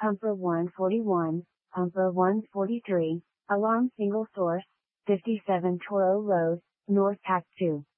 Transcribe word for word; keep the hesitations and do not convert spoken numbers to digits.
Pumper one forty-one, Pumper one forty-three, Alarm Single Source, fifty-seven Toro Road, North Act two.